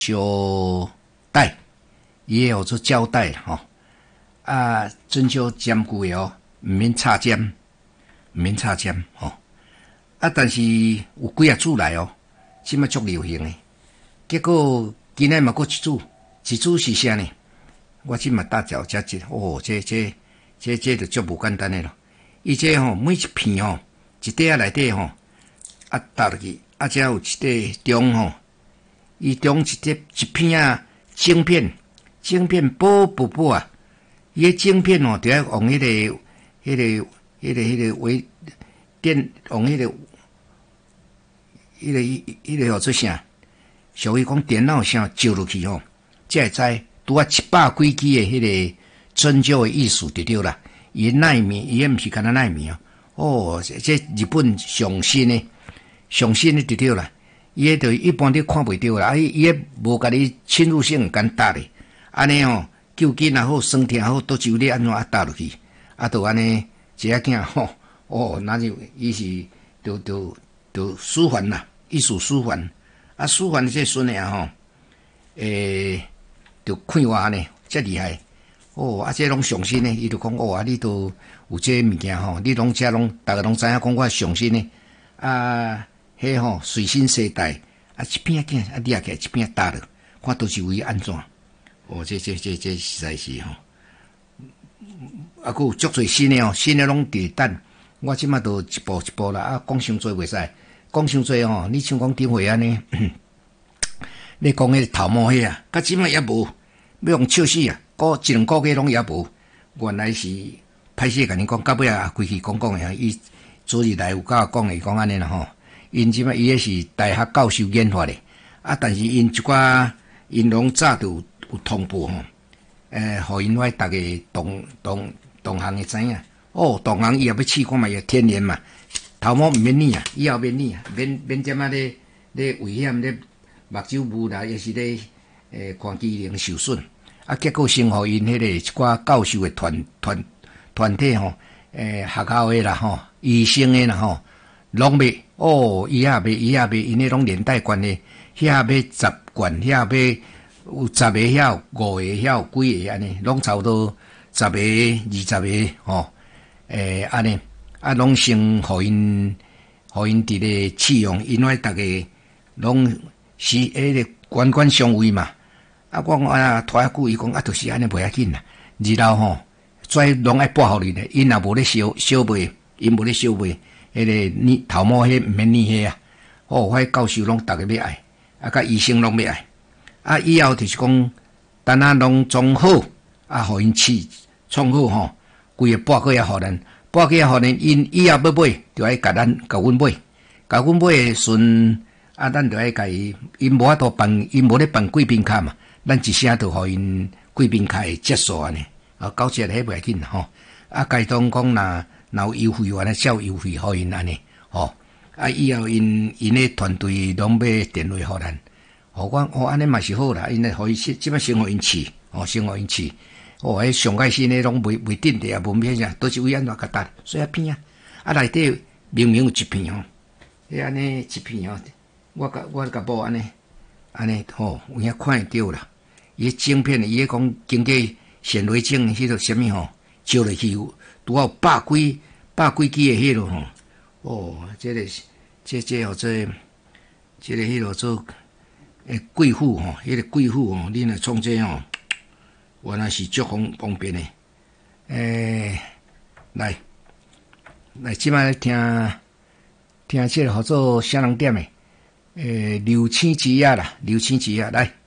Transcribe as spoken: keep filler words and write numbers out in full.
胶带，也有做胶带吼、哦。啊，针灸针久的哦，毋免插针，毋免插针吼、哦。啊，但是有几啊组来哦，即摆足流行的。结果今日嘛，搁一组，一组是啥呢？我即嘛大脚加一哦，这这这这就足无简单的咯。伊这吼、哦、每一片吼、哦，一块仔内底吼，啊搭落去，啊遮有一块中吼，伊中一块一片啊晶片，晶片补补补啊，伊个晶片吼、哦，就要用迄、那个、迄、那个、迄、那个、迄个微电，用迄、那个、迄、那个、迄个叫做啥？属于讲电脑上照落去吼，才会知拄啊七百几支的迄个针灸的艺术就对啦。伊纳米，伊毋是干那纳米哦。哦，这日本上新的、上新的就对啦。伊迄就一般你看袂到啦。啊，伊伊无甲你侵入性敢搭的，安尼吼，究竟也好，酸痛好，都只有你安怎啊搭落去，啊，就安尼一下囝吼，哦，那就伊是就就就舒缓啦，艺术舒缓。啊，舒缓这孙的吼，诶，就看我呢，遮厉害哦！啊，这拢上新的，伊就讲哦，啊，你都有这物件吼，你拢遮拢，大家拢知影讲我上新的啊，迄吼随身携带啊，一片镜啊，掠起来一片搭落，看都是为安怎？哦，这这这这实在是吼，啊，佫有足侪新的哦，新的拢伫等，我即马都一步一步啦，啊，讲伤多袂使。讲伤济吼，你像讲顶回安尼，你讲迄头毛迄啊，到即摆也无，要用笑死啊！个一两个月拢也无，原来是歹势甲你讲，到尾啊，规气讲讲诶，伊昨日来有甲我讲诶，讲安尼啦吼。因即摆伊迄是大学教授研发诶，啊，但是因一寡因拢早就有有通报吼，诶，互因遐逐个同同同行诶知影，哦，同行伊也要试看嘛，也天然嘛。头毛毋免理啊，以后免理啊，免免这么咧咧危险咧目睭雾啦，也是咧诶看机能受损。啊，结果先互因迄个一寡教授诶团团团体吼，诶学校诶啦吼，医生诶啦吼，拢袂哦，伊也袂伊也袂，因迄拢连带关系，遐要十罐，遐要有十个，遐有五个，遐有几个安尼，拢差不多十个、二十个吼，诶安尼。啊，拢先互因，互因伫咧试用，因为逐个拢是迄个官官相卫嘛。啊，我讲啊，拖遐久，伊讲啊，就是安尼袂要紧啦。日后吼，再拢爱拨互你咧，因也无咧烧烧卖，因无咧烧卖，迄个你头毛迄毋免你迄啊。哦，迄教授拢逐个要爱，啊，甲医生拢要爱。啊，以后就是讲，等下拢装好，啊，互因试创好吼，规个拨个也互咱。拨去互恁因以后要买，就爱甲咱甲阮买，甲阮买诶顺啊，咱就爱甲伊，因无法度办，因无咧办贵宾卡嘛，咱一声就互因贵宾卡诶结束安尼，啊，搞起来迄袂要紧吼，啊，该当讲若若有优惠安尼，照优惠互因安尼，吼，啊，以后因因诶团队拢要电话互咱，互我哦安尼嘛是好啦，因为互伊即摆先互因试，哦，先互因试。哦，迄上开始呢，拢袂袂顶的啊，无咩啥，都是为安怎甲搭，所以啊片啊，啊内底明明有一片吼，迄安尼一片吼，我甲我甲某安尼，安尼吼，有影看会到啦。伊迄晶片，伊迄讲经过显微镜迄个什么吼，照落去有拄好百几百几支的迄落吼，哦，这个这这号做，这个迄落做诶贵妇吼，迄个贵妇吼，你若创这吼。原来是足方方便诶，诶，来来，即摆听听即个合作啥人点诶，诶，刘青枝啊啦，刘青枝啊，来。